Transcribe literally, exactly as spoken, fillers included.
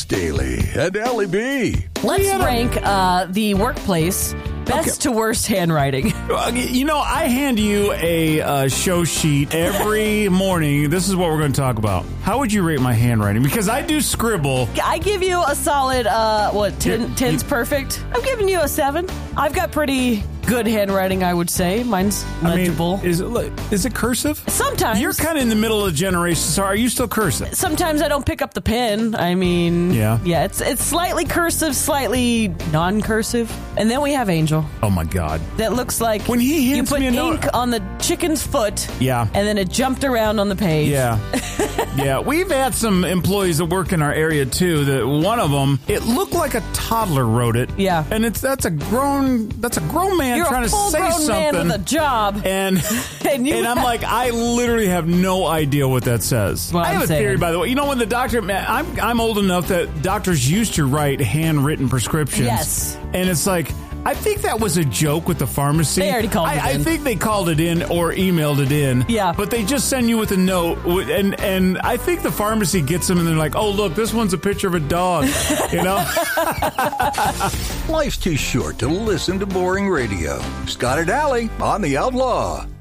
Alex Daly and Allie B. Let's rank uh, the workplace best okay. to worst handwriting. You know, I hand you a uh, show sheet every morning. This is what we're going to talk about. How would you rate my handwriting? Because I do scribble. I give you a solid, uh, what, ten, ten's perfect? I'm giving you a seven. I've got pretty good handwriting, I would say. Mine's legible. I mean, is it is it cursive? Sometimes. You're kind of in the middle of the generation, so are you still cursive? Sometimes I don't pick up the pen. I mean, yeah, yeah. It's it's slightly cursive, slightly non-cursive, and then we have Angel. Oh my God, that looks like when he hands you put me a ink note on the chicken's foot. Yeah, and then it jumped around on the page. Yeah, yeah. We've had some employees that work in our area too. That one of them, it looked like a toddler wrote it. Yeah, and it's that's a grown that's a grown man You're trying a to say grown something. Man with a job, and and, you and I'm like, I literally have no idea what that says. Well, I have I'm a saying. theory, by the way. You know, when the doctor, man, I'm I'm old enough that doctors used to write handwritten prescriptions. Yes, and it's like, I think that was a joke with the pharmacy. They already called I, it in. I think they called it in or emailed it in. Yeah. But they just send you with a note. And and I think the pharmacy gets them and they're like, oh, look, this one's a picture of a dog. You know? Life's too short to listen to boring radio. Scott and Allie on The Outlaw.